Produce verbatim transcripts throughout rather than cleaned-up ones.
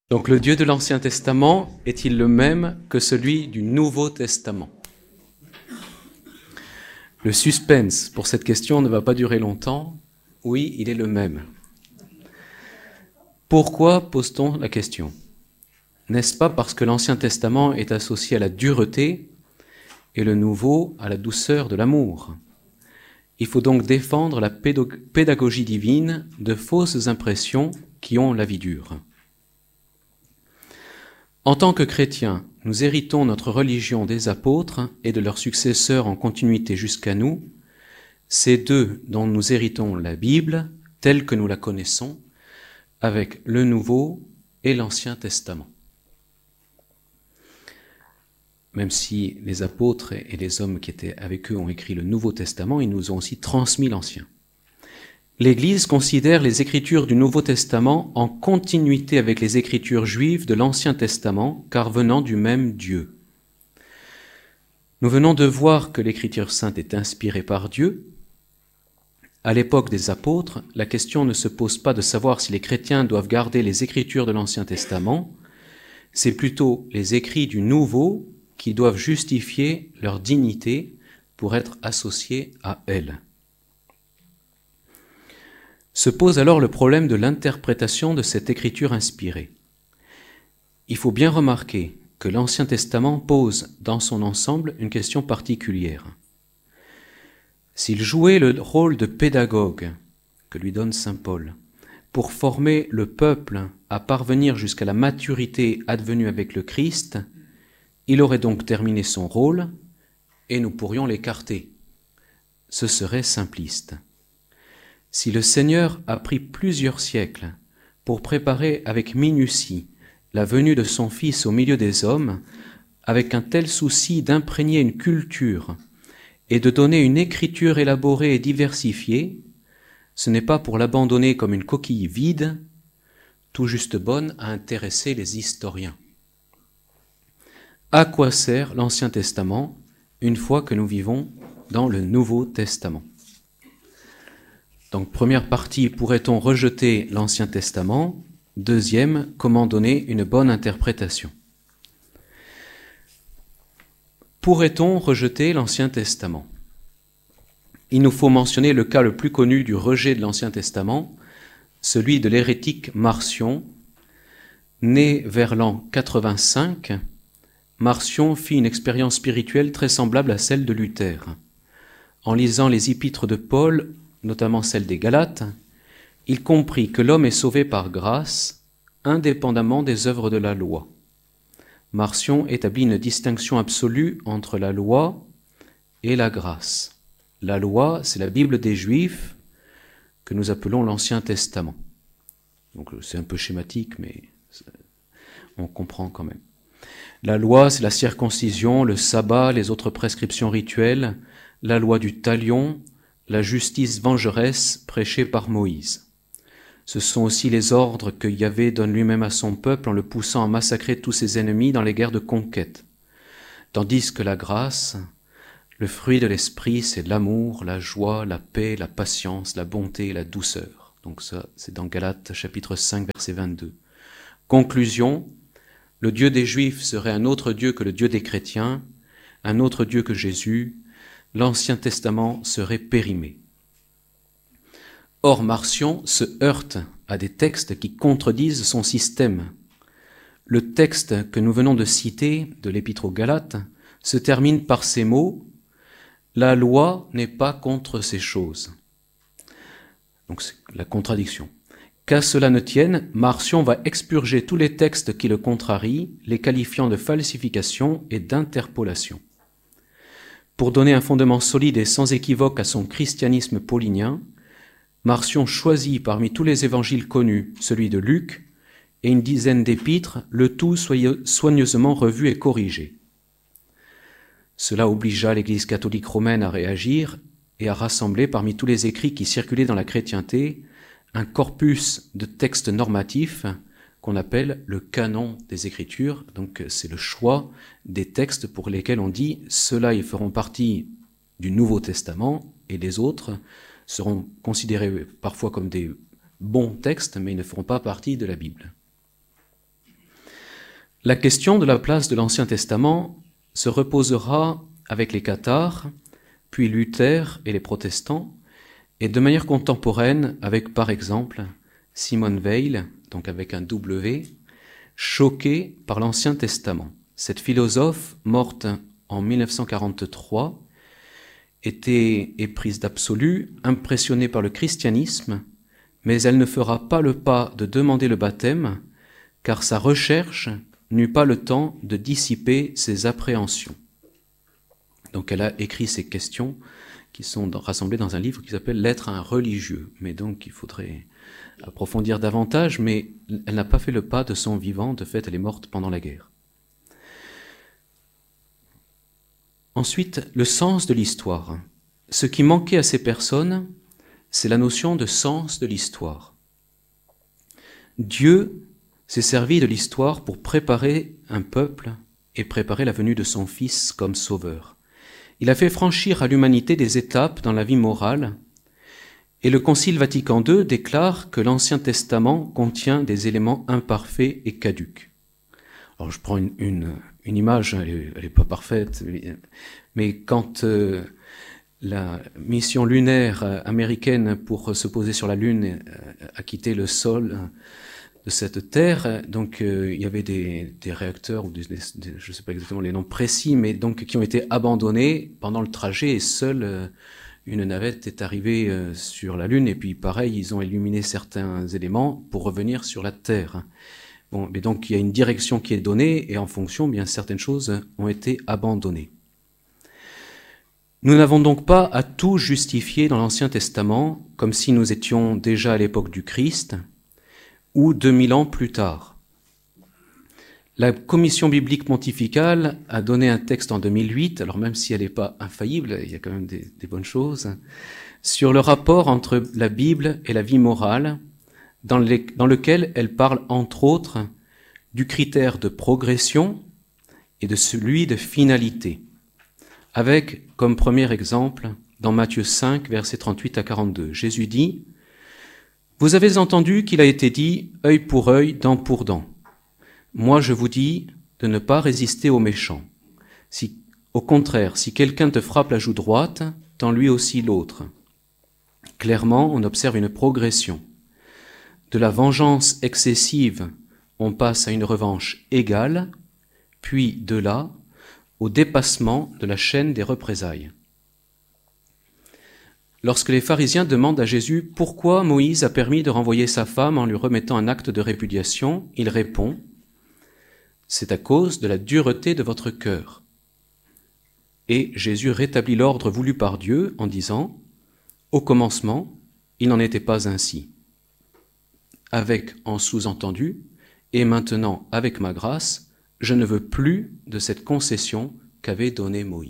Donc le Dieu de l'Ancien Testament est-il le même que celui du Nouveau Testament? Le suspense pour cette question ne va pas durer longtemps. Oui, il est le même. Pourquoi pose-t-on la question? N'est-ce pas parce que l'Ancien Testament est associé à la dureté et le Nouveau à la douceur de l'amour? Il faut donc défendre la pédagogie divine de fausses impressions qui ont la vie dure. En tant que chrétiens, nous héritons notre religion des apôtres et de leurs successeurs en continuité jusqu'à nous. C'est d'eux dont nous héritons la Bible, telle que nous la connaissons, avec le Nouveau et l'Ancien Testament. Même si les apôtres et les hommes qui étaient avec eux ont écrit le Nouveau Testament, ils nous ont aussi transmis l'Ancien. L'Église considère les Écritures du Nouveau Testament en continuité avec les Écritures juives de l'Ancien Testament, car venant du même Dieu. Nous venons de voir que l'Écriture sainte est inspirée par Dieu. À l'époque des apôtres, la question ne se pose pas de savoir si les chrétiens doivent garder les Écritures de l'Ancien Testament, c'est plutôt les écrits du Nouveau qui doivent justifier leur dignité pour être associés à elles. Se pose alors le problème de l'interprétation de cette écriture inspirée. Il faut bien remarquer que l'Ancien Testament pose dans son ensemble une question particulière. S'il jouait le rôle de pédagogue que lui donne saint Paul pour former le peuple à parvenir jusqu'à la maturité advenue avec le Christ, il aurait donc terminé son rôle et nous pourrions l'écarter. Ce serait simpliste. Si le Seigneur a pris plusieurs siècles pour préparer avec minutie la venue de son Fils au milieu des hommes, avec un tel souci d'imprégner une culture et de donner une écriture élaborée et diversifiée, ce n'est pas pour l'abandonner comme une coquille vide, tout juste bonne à intéresser les historiens. À quoi sert l'Ancien Testament une fois que nous vivons dans le Nouveau Testament? Donc, première partie, pourrait-on rejeter l'Ancien Testament? Deuxième, comment donner une bonne interprétation? Pourrait-on rejeter l'Ancien Testament? Il nous faut mentionner le cas le plus connu du rejet de l'Ancien Testament, celui de l'hérétique Marcion. Né vers l'an quatre-vingt-cinq, Marcion fit une expérience spirituelle très semblable à celle de Luther. En lisant les épîtres de Paul, notamment celle des Galates, il comprit que l'homme est sauvé par grâce, indépendamment des œuvres de la loi. Marcion établit une distinction absolue entre la loi et la grâce. La loi, c'est la Bible des Juifs, que nous appelons l'Ancien Testament. Donc c'est un peu schématique, mais on comprend quand même. La loi, c'est la circoncision, le sabbat, les autres prescriptions rituelles, la loi du talion, la justice vengeresse prêchée par Moïse. Ce sont aussi les ordres que Yahvé donne lui-même à son peuple en le poussant à massacrer tous ses ennemis dans les guerres de conquête. Tandis que la grâce, le fruit de l'esprit, c'est l'amour, la joie, la paix, la patience, la bonté et la douceur. Donc ça, c'est dans Galates chapitre cinq, verset vingt-deux. Conclusion, le Dieu des Juifs serait un autre Dieu que le Dieu des chrétiens, un autre Dieu que Jésus. L'Ancien Testament serait périmé. Or, Marcion se heurte à des textes qui contredisent son système. Le texte que nous venons de citer de l'Épître aux Galates se termine par ces mots « La loi n'est pas contre ces choses ». Donc c'est la contradiction. Qu'à cela ne tienne, Marcion va expurger tous les textes qui le contrarient, les qualifiant de falsification et d'interpolation. Pour donner un fondement solide et sans équivoque à son christianisme paulinien, Marcion choisit parmi tous les évangiles connus celui de Luc et une dizaine d'épîtres, le tout soigneusement revu et corrigé. Cela obligea l'Église catholique romaine à réagir et à rassembler parmi tous les écrits qui circulaient dans la chrétienté un corpus de textes normatifs qu'on appelle le canon des Écritures. Donc c'est le choix des textes pour lesquels on dit « ceux-là, ils feront partie du Nouveau Testament et les autres seront considérés parfois comme des bons textes, mais ils ne feront pas partie de la Bible. » La question de la place de l'Ancien Testament se reposera avec les cathares, puis Luther et les protestants, et de manière contemporaine avec, par exemple, Simone Weil, donc avec un W, choquée par l'Ancien Testament. Cette philosophe, morte en mille neuf cent quarante-trois, était éprise d'absolu, impressionnée par le christianisme, mais elle ne fera pas le pas de demander le baptême, car sa recherche n'eut pas le temps de dissiper ses appréhensions. Donc elle a écrit ces questions qui sont rassemblées dans un livre qui s'appelle « L'être à un religieux ». Mais donc il faudrait approfondir davantage, mais elle n'a pas fait le pas de son vivant, de fait elle est morte pendant la guerre. Ensuite, le sens de l'histoire. Ce qui manquait à ces personnes, c'est la notion de sens de l'histoire. Dieu s'est servi de l'histoire pour préparer un peuple et préparer la venue de son Fils comme sauveur. Il a fait franchir à l'humanité des étapes dans la vie morale, et le Concile Vatican deux déclare que l'Ancien Testament contient des éléments imparfaits et caducs. Alors je prends une, une, une image, elle n'est pas parfaite, mais quand euh, la mission lunaire américaine pour se poser sur la Lune a quitté le sol de cette terre, donc euh, il y avait des, des réacteurs, ou des, des, je ne sais pas exactement les noms précis, mais donc qui ont été abandonnés pendant le trajet, et seule euh, une navette est arrivée euh, sur la Lune, et puis pareil, ils ont illuminé certains éléments pour revenir sur la Terre. Bon, mais donc il y a une direction qui est donnée, et en fonction, bien certaines choses ont été abandonnées. Nous n'avons donc pas à tout justifier dans l'Ancien Testament, comme si nous étions déjà à l'époque du Christ, ou deux mille ans plus tard. La Commission biblique pontificale a donné un texte en deux mille huit, alors même si elle n'est pas infaillible, il y a quand même des, des bonnes choses, sur le rapport entre la Bible et la vie morale, dans, les, dans lequel elle parle entre autres du critère de progression et de celui de finalité, avec comme premier exemple, dans Matthieu cinq, versets trente-huit à quarante-deux, Jésus dit « Vous avez entendu qu'il a été dit « œil pour œil, dent pour dent ». Moi, je vous dis de ne pas résister aux méchants. Si, au contraire, si quelqu'un te frappe la joue droite, tends lui aussi l'autre. » Clairement, on observe une progression. De la vengeance excessive, on passe à une revanche égale, puis de là, au dépassement de la chaîne des représailles. Lorsque les pharisiens demandent à Jésus pourquoi Moïse a permis de renvoyer sa femme en lui remettant un acte de répudiation, il répond « C'est à cause de la dureté de votre cœur. » Et Jésus rétablit l'ordre voulu par Dieu en disant « Au commencement, il n'en était pas ainsi. » Avec en sous-entendu « Et maintenant, avec ma grâce, je ne veux plus de cette concession qu'avait donnée Moïse. »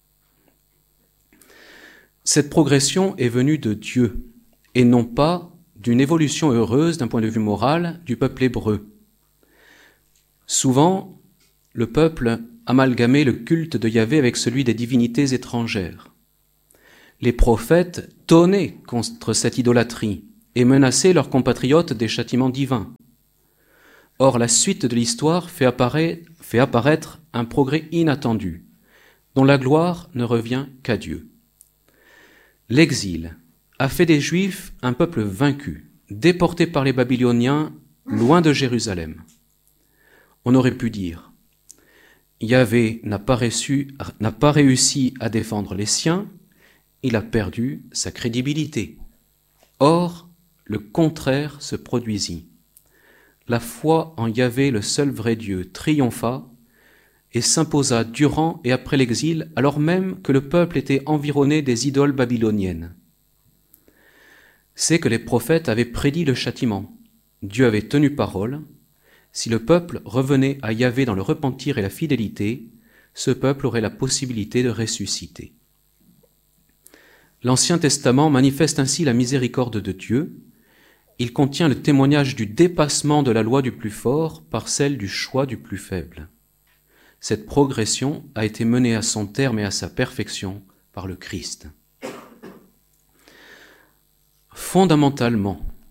Cette progression est venue de Dieu et non pas d'une évolution heureuse d'un point de vue moral du peuple hébreu. Souvent, le peuple amalgamait le culte de Yahvé avec celui des divinités étrangères. Les prophètes tonnaient contre cette idolâtrie et menaçaient leurs compatriotes des châtiments divins. Or, la suite de l'histoire fait apparaître, fait apparaître un progrès inattendu, dont la gloire ne revient qu'à Dieu. L'exil a fait des Juifs un peuple vaincu, déporté par les Babyloniens loin de Jérusalem. On aurait pu dire, Yahvé n'a pas, reçu, n'a pas réussi à défendre les siens, il a perdu sa crédibilité. Or, le contraire se produisit. La foi en Yahvé, le seul vrai Dieu, triompha et s'imposa durant et après l'exil, alors même que le peuple était environné des idoles babyloniennes. C'est que les prophètes avaient prédit le châtiment. Dieu avait tenu parole. Si le peuple revenait à Yahvé dans le repentir et la fidélité, ce peuple aurait la possibilité de ressusciter. L'Ancien Testament manifeste ainsi la miséricorde de Dieu. Il contient le témoignage du dépassement de la loi du plus fort par celle du choix du plus faible. Cette progression a été menée à son terme et à sa perfection par le Christ. Fondamentalement,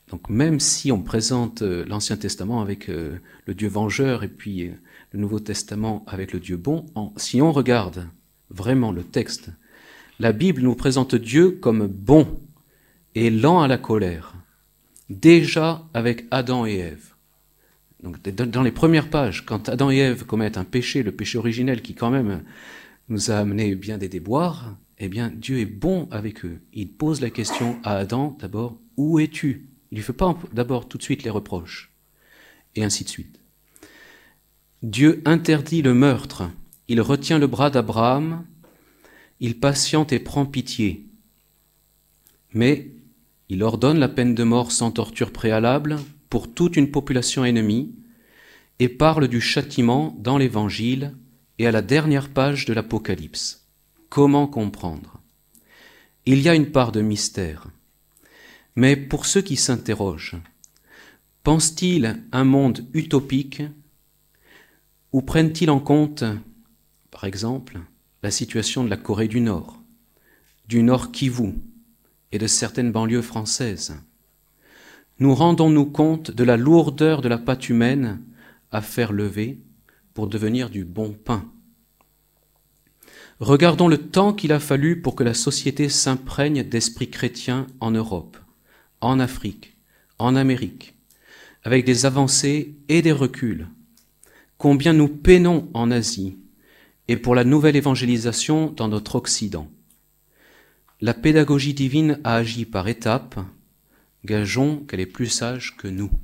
Donc même si on présente l'Ancien Testament avec le Dieu vengeur et puis le Nouveau Testament avec le Dieu bon, si on regarde vraiment le texte, la Bible nous présente Dieu comme bon et lent à la colère, déjà avec Adam et Ève. Donc dans les premières pages, quand Adam et Ève commettent un péché, le péché originel qui quand même nous a amené bien des déboires, eh bien Dieu est bon avec eux. Il pose la question à Adam d'abord, où es-tu ? Il ne lui fait pas d'abord tout de suite les reproches, et ainsi de suite. Dieu interdit le meurtre, il retient le bras d'Abraham, il patiente et prend pitié, mais il ordonne la peine de mort sans torture préalable pour toute une population ennemie et parle du châtiment dans l'Évangile et à la dernière page de l'Apocalypse. Comment comprendre ? Il y a une part de mystère. Mais pour ceux qui s'interrogent, pensent-ils un monde utopique ou prennent-ils en compte, par exemple, la situation de la Corée du Nord, du Nord Kivu et de certaines banlieues françaises ? Nous rendons-nous compte de la lourdeur de la pâte humaine à faire lever pour devenir du bon pain ? Regardons le temps qu'il a fallu pour que la société s'imprègne d'esprit chrétien en Europe, en Afrique, en Amérique, avec des avancées et des reculs. Combien nous peinons en Asie et pour la nouvelle évangélisation dans notre Occident. La pédagogie divine a agi par étapes, gageons qu'elle est plus sage que nous.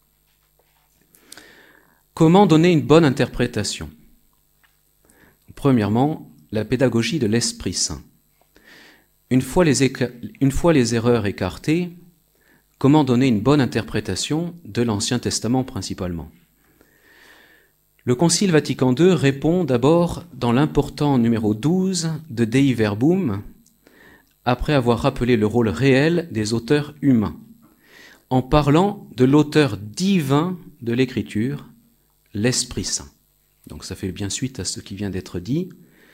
Comment donner une bonne interprétation ? Premièrement, la pédagogie de l'Esprit Saint. Une fois les, éca... une fois les erreurs écartées, comment donner une bonne interprétation de l'Ancien Testament principalement ? Le Concile Vatican deux répond d'abord dans l'important numéro douze de Dei Verbum, après avoir rappelé le rôle réel des auteurs humains, en parlant de l'auteur divin de l'Écriture, l'Esprit Saint. Donc ça fait bien suite à ce qui vient d'être dit.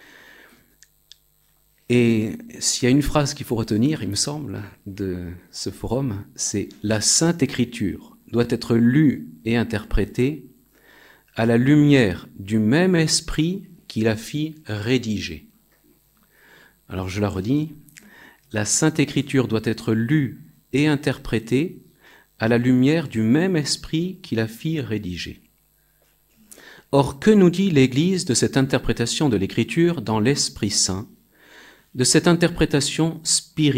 Et s'il y a une phrase qu'il faut retenir, il me semble, de ce forum, c'est « La Sainte Écriture doit être lue et interprétée à la lumière du même esprit qui la fit rédiger. » Alors je la redis, la Sainte Écriture doit être lue et interprétée à la lumière du même esprit qui la fit rédiger. Or, que nous dit l'Église de cette interprétation de l'Écriture dans l'Esprit Saint, de cette interprétation spirituelle ?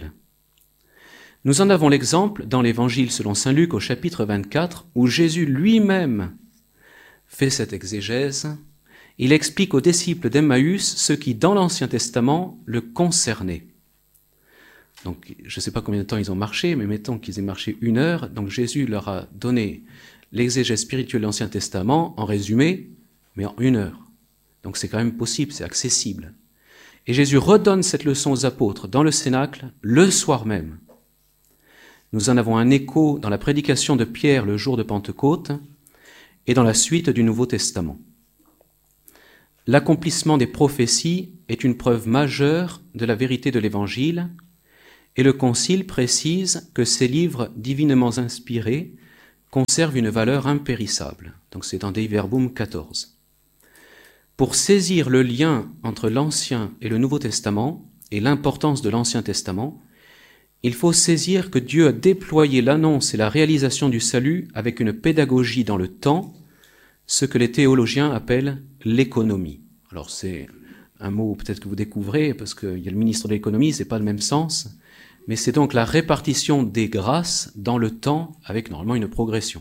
Nous en avons l'exemple dans l'Évangile selon saint Luc au chapitre vingt-quatre, où Jésus lui-même fait cette exégèse. Il explique aux disciples d'Emmaüs ce qui, dans l'Ancien Testament, le concernait. Donc, je ne sais pas combien de temps ils ont marché, mais mettons qu'ils aient marché une heure. Donc, Jésus leur a donné l'exégèse spirituelle de l'Ancien Testament, en résumé, mais en une heure. Donc, c'est quand même possible, c'est accessible. Et Jésus redonne cette leçon aux apôtres dans le Cénacle le soir même. Nous en avons un écho dans la prédication de Pierre le jour de Pentecôte et dans la suite du Nouveau Testament. L'accomplissement des prophéties est une preuve majeure de la vérité de l'Évangile, et le Concile précise que ces livres divinement inspirés conservent une valeur impérissable. Donc c'est dans Dei Verbum quatorze. Pour saisir le lien entre l'Ancien et le Nouveau Testament et l'importance de l'Ancien Testament, il faut saisir que Dieu a déployé l'annonce et la réalisation du salut avec une pédagogie dans le temps, ce que les théologiens appellent l'économie. Alors c'est un mot peut-être que vous découvrez, parce qu'il y a le ministre de l'économie, c'est pas le même sens, mais c'est donc la répartition des grâces dans le temps avec normalement une progression.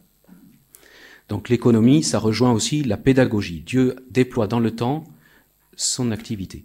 Donc l'économie, ça rejoint aussi la pédagogie. Dieu déploie dans le temps son activité.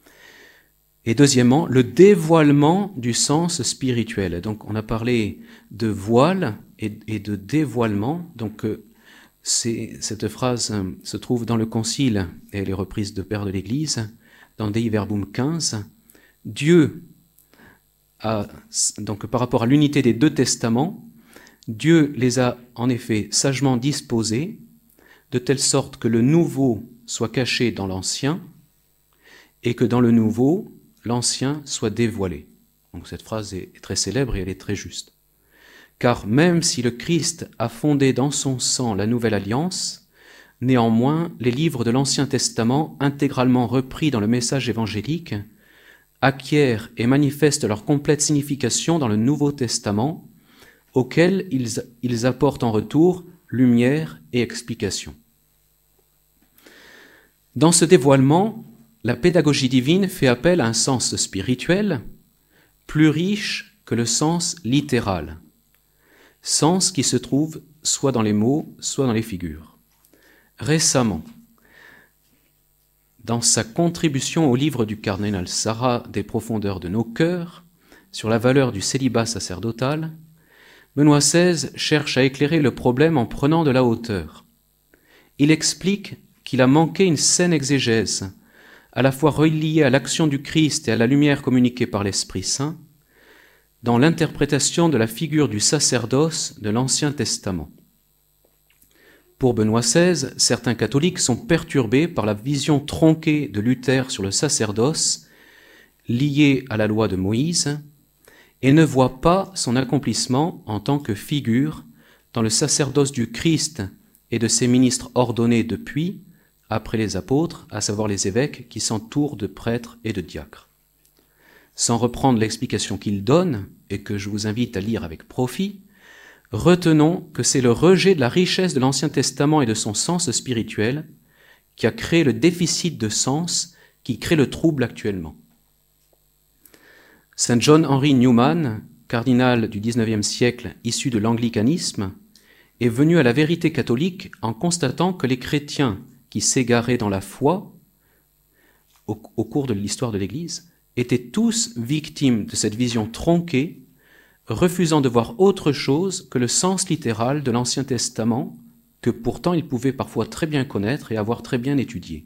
Et deuxièmement, le dévoilement du sens spirituel. Donc on a parlé de voile et, et de dévoilement. Donc euh, c'est, cette phrase euh, se trouve dans le Concile, et elle est reprise de Père de l'Église, dans Dei Verbum quinze. Dieu a, donc par rapport à l'unité des deux testaments, Dieu les a en effet sagement disposés, de telle sorte que le nouveau soit caché dans l'ancien, et que dans le nouveau, l'ancien soit dévoilé. Donc cette phrase est très célèbre et elle est très juste. car même si le Christ a fondé dans son sang la nouvelle alliance, néanmoins les livres de l'Ancien Testament, intégralement repris dans le message évangélique, acquièrent et manifestent leur complète signification dans le Nouveau Testament, auquel ils, ils apportent en retour lumière et explication. Dans ce dévoilement, la pédagogie divine fait appel à un sens spirituel plus riche que le sens littéral, sens qui se trouve soit dans les mots, soit dans les figures. Récemment, dans sa contribution au livre du cardinal Sarah des profondeurs de nos cœurs sur la valeur du célibat sacerdotal, Benoît seize cherche à éclairer le problème en prenant de la hauteur. Il explique qu'il a manqué une saine exégèse, à la fois reliée à l'action du Christ et à la lumière communiquée par l'Esprit Saint, dans l'interprétation de la figure du sacerdoce de l'Ancien Testament. Pour Benoît seize, certains catholiques sont perturbés par la vision tronquée de Luther sur le sacerdoce, liée à la loi de Moïse, et ne voient pas son accomplissement en tant que figure dans le sacerdoce du Christ et de ses ministres ordonnés depuis, après les apôtres, à savoir les évêques qui s'entourent de prêtres et de diacres. Sans reprendre l'explication qu'il donne, et que je vous invite à lire avec profit, retenons que c'est le rejet de la richesse de l'Ancien Testament et de son sens spirituel qui a créé le déficit de sens qui crée le trouble actuellement. Saint John Henry Newman, cardinal du dix-neuvième siècle issu de l'anglicanisme, est venu à la vérité catholique en constatant que les chrétiens qui s'égaraient dans la foi au, au cours de l'histoire de l'Église étaient tous victimes de cette vision tronquée, refusant de voir autre chose que le sens littéral de l'Ancien Testament, que pourtant ils pouvaient parfois très bien connaître et avoir très bien étudié.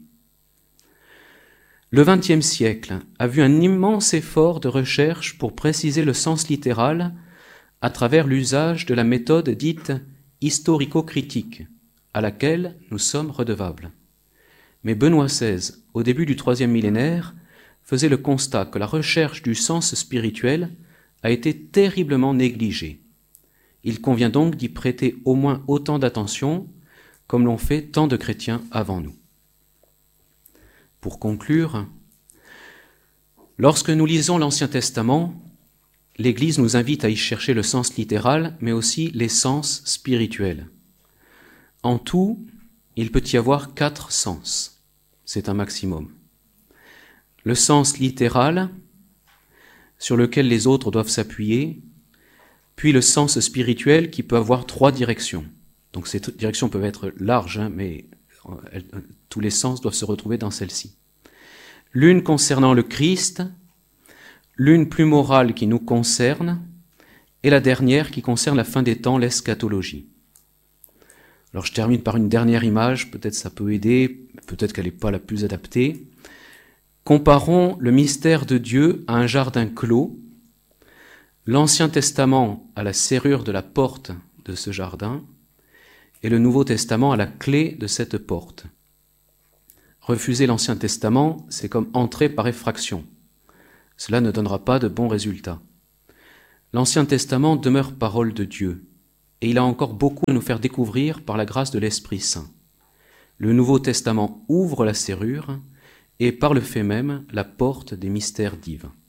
Le vingtième siècle a vu un immense effort de recherche pour préciser le sens littéral à travers l'usage de la méthode dite historico-critique, à laquelle nous sommes redevables. Mais Benoît seize, au début du troisième millénaire, faisait le constat que la recherche du sens spirituel a été terriblement négligée. Il convient donc d'y prêter au moins autant d'attention comme l'ont fait tant de chrétiens avant nous. Pour conclure, lorsque nous lisons l'Ancien Testament, l'Église nous invite à y chercher le sens littéral, mais aussi les sens spirituels. En tout, il peut y avoir quatre sens. C'est un maximum. Le sens littéral, sur lequel les autres doivent s'appuyer, puis le sens spirituel qui peut avoir trois directions. Donc ces directions peuvent être larges, hein, mais elles, tous les sens doivent se retrouver dans celle-ci. L'une concernant le Christ, l'une plus morale qui nous concerne, et la dernière qui concerne la fin des temps, l'eschatologie. Alors je termine par une dernière image, peut-être ça peut aider, peut-être qu'elle n'est pas la plus adaptée. Comparons le mystère de Dieu à un jardin clos, l'Ancien Testament à la serrure de la porte de ce jardin, et le Nouveau Testament à la clé de cette porte. Refuser l'Ancien Testament, c'est comme entrer par effraction. Cela ne donnera pas de bons résultats. L'Ancien Testament demeure parole de Dieu, et il a encore beaucoup à nous faire découvrir par la grâce de l'Esprit Saint. Le Nouveau Testament ouvre la serrure, et par le fait même, la porte des mystères divins.